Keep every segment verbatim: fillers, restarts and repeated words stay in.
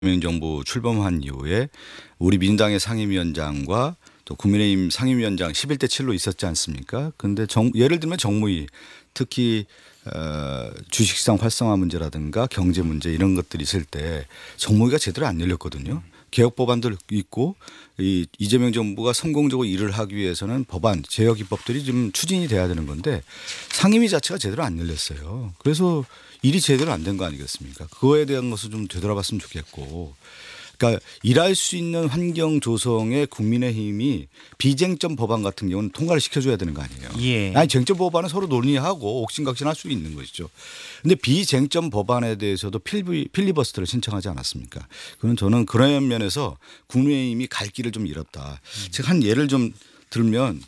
이재명 정부 출범한 이후에 우리 민주당의 상임위원장과 또 국민의힘 상임위원장 십일 대 칠로 있었지 않습니까? 그런데 예를 들면 정무위 특히 어, 주식시장 활성화 문제라든가 경제 문제 이런 것들이 있을 때 정무위가 제대로 안 열렸거든요. 개혁 법안도 있고 이 이재명 정부가 성공적으로 일을 하기 위해서는 법안 제역 입법들이 좀 추진이 돼야 되는 건데 상임위 자체가 제대로 안 열렸어요. 그래서 일이 제대로 안 된 거 아니겠습니까? 그거에 대한 것을 좀 되돌아봤으면 좋겠고. 그러니까 일할 수 있는 환경 조성에 국민의힘이 비쟁점 법안 같은 경우는 통과를 시켜줘야 되는 거 아니에요. 예. 아니 쟁점 법안은 서로 논의하고 옥신각신할 수 있는 것이죠. 그런데 비쟁점 법안에 대해서도 필리, 필리버스터를 신청하지 않았습니까? 그건 저는 그런 면에서 국민의힘이 갈 길을 좀 잃었다. 음. 제가 한 예를 좀 들면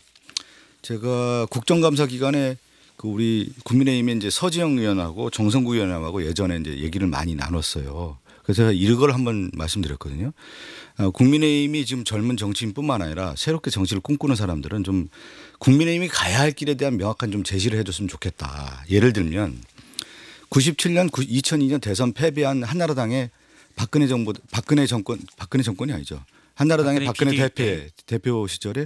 제가 국정감사 기간에 그 우리 국민의힘의 이제 서지영 의원하고 정성구 의원하고 예전에 이제 얘기를 많이 나눴어요. 그래서 제가 이걸 한번 말씀드렸거든요. 국민의힘이 지금 젊은 정치인뿐만 아니라 새롭게 정치를 꿈꾸는 사람들은 좀 국민의힘이 가야 할 길에 대한 명확한 좀 제시를 해 줬으면 좋겠다. 예를 들면 구십칠 년, 이천이 년 대선 패배한 한나라당의 박근혜 정부, 박근혜 정권, 박근혜 정권이 아니죠. 한나라당의 박근혜, 박근혜 대표, 대표 시절에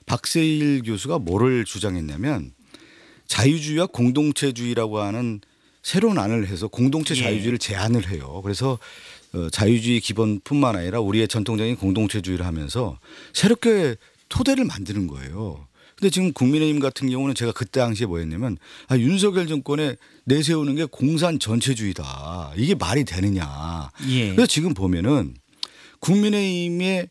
박세일 교수가 뭐를 주장했냐면 자유주의와 공동체주의라고 하는 새로운 안을 해서 공동체 자유주의를 예. 제안을 해요. 그래서 자유주의 기본뿐만 아니라 우리의 전통적인 공동체주의를 하면서 새롭게 토대를 만드는 거예요. 근데 지금 국민의힘 같은 경우는 제가 그때 당시에 뭐였냐면 아, 윤석열 정권에 내세우는 게 공산 전체주의다. 이게 말이 되느냐. 예. 그래서 지금 보면은 국민의힘의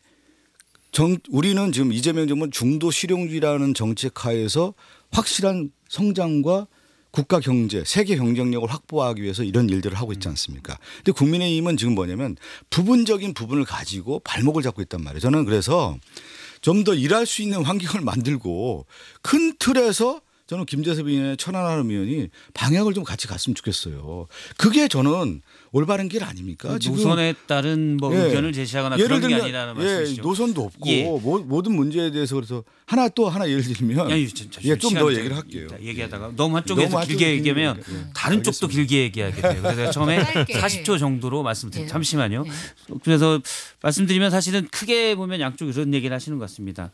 정, 우리는 지금 이재명 정부는 중도 실용주의라는 정책 하에서 확실한 성장과 국가 경제, 세계 경쟁력을 확보하기 위해서 이런 일들을 하고 있지 않습니까? 근데 국민의힘은 지금 뭐냐면 부분적인 부분을 가지고 발목을 잡고 있단 말이에요. 저는 그래서 좀 더 일할 수 있는 환경을 만들고 큰 틀에서 저는 김재섭 의원의 천안함 의원이 방향을 좀 같이 갔으면 좋겠어요. 그게 저는 올바른 길 아닙니까? 그 노선에 따른 뭐 예. 의견을 제시하거나 예를 그런 들면, 게 아니라는 예. 말씀이시죠. 노선도 없고 예. 모든 문제에 대해서 그래서 하나 또 하나 예를 들면 예, 좀 더 얘기를 할게요. 얘기하다가 너무 한쪽에서 너무 길게 얘기하면 예. 다른 알겠습니다. 쪽도 길게 얘기하게 돼요. 그래서 처음에 사십 초 정도로 말씀드립니다. 예. 잠시만요. 예. 그래서 말씀드리면 사실은 크게 보면 양쪽 이런 얘기를 하시는 것 같습니다.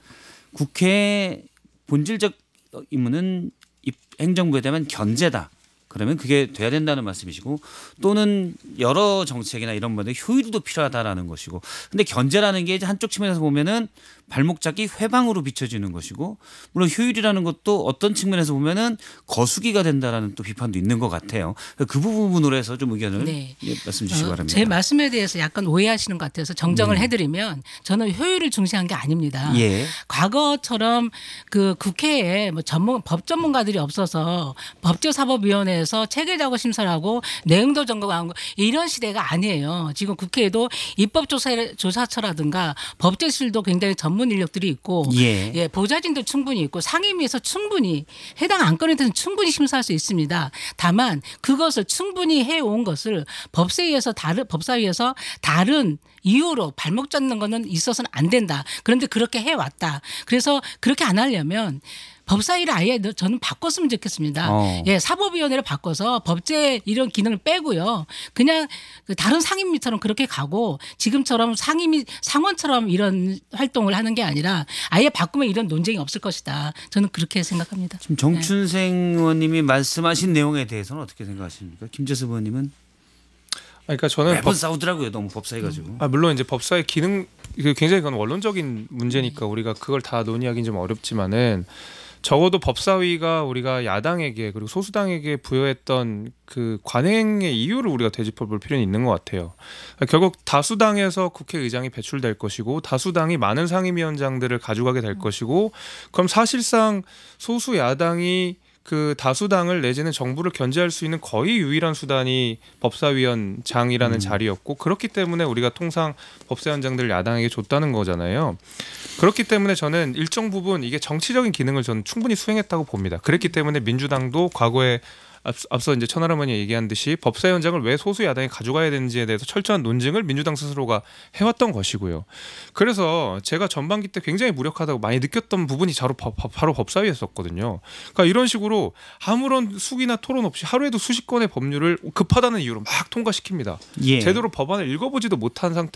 국회 본질적 임무는 행정부에 대한 견제다. 그러면 그게 돼야 된다는 말씀이시고 또는 여러 정책이나 이런 것에 효율도 필요하다라는 것이고 근데 견제라는 게 이제 한쪽 측면에서 보면은 발목 잡기 회방으로 비춰지는 것이고 물론 효율이라는 것도 어떤 측면에서 보면은 거수기가 된다라는 또 비판도 있는 것 같아요. 그 부분으로 해서 좀 의견을 네. 말씀 주시기 어, 바랍니다. 제 말씀에 대해서 약간 오해하시는 것 같아서 정정을 음. 해드리면 저는 효율을 중시한 게 아닙니다. 예. 과거처럼 그 국회에 뭐 전문 법 전문가들이 없어서 법제사법위원회에서 체계작업 심사를 하고 내용도 점검하고 이런 시대가 아니에요. 지금 국회에도 입법조사처라든가 법제실도 굉장히 전문 인력들이 있고 예. 예, 보좌진도 충분히 있고 상임위에서 충분히 해당 안건에 대해서 충분히 심사할 수 있습니다. 다만 그것을 충분히 해온 것을 법사위에서 다른 법사위에서 다른 이유로 발목 잡는 거는 있어서는 안 된다. 그런데 그렇게 해왔다. 그래서 그렇게 안 하려면 법사위를 아예 저는 바꿨으면 좋겠습니다. 어. 예, 사법위원회를 바꿔서 법제 이런 기능을 빼고요. 그냥 다른 상임위처럼 그렇게 가고 지금처럼 상임위 상원처럼 이런 활동을 하는 게 아니라 아예 바꾸면 이런 논쟁이 없을 것이다. 저는 그렇게 생각합니다. 지금 정춘생 네. 의원님이 말씀하신 내용에 대해서는 어떻게 생각하십니까? 김재섭 의원님은 그러니까 저는 매번 법... 싸우더라고요. 너무 법사위 가지고. 아, 물론 이제 법사위 기능 굉장히 그건 원론적인 문제니까 우리가 그걸 다 논의하기는 좀 어렵지만은 적어도 법사위가 우리가 야당에게 그리고 소수당에게 부여했던 그 관행의 이유를 우리가 되짚어볼 필요는 있는 것 같아요. 결국 다수당에서 국회의장이 배출될 것이고 다수당이 많은 상임위원장들을 가져가게 될 것이고 그럼 사실상 소수 야당이 그 다수당을 내지는 정부를 견제할 수 있는 거의 유일한 수단이 법사위원장이라는 음. 자리였고 그렇기 때문에 우리가 통상 법사위원장들을 야당에게 줬다는 거잖아요. 그렇기 때문에 저는 일정 부분 이게 정치적인 기능을 저는 충분히 수행했다고 봅니다. 그랬기 때문에 민주당도 과거에 앞, 앞서 이제 천하라머니 얘기한 듯이 법사위원장을 왜 소수 야당이 가져가야 되는지에 대해서 철저한 논증을 민주당 스스로가 해왔던 것이고요. 그래서 제가 전반기 때 굉장히 무력하다고 많이 느꼈던 부분이 바로, 바로 법사위였었거든요. 그러니까 이런 식으로 아무런 숙이나 토론 없이 하루에도 수십 건의 법률을 급하다는 이유로 막 통과시킵니다. 예. 제대로 법안을 읽어보지도 못한 상태.